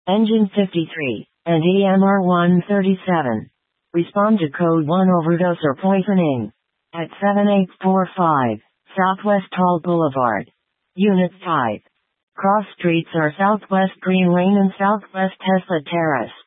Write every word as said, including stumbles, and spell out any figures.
Engine fifty-three, and E M R one thirty-seven. Respond to code one overdose or poisoning. At seven eight four five, Southwest Toll Boulevard. Unit five. Cross streets are Southwest Green Lane and Southwest Tesla Terrace.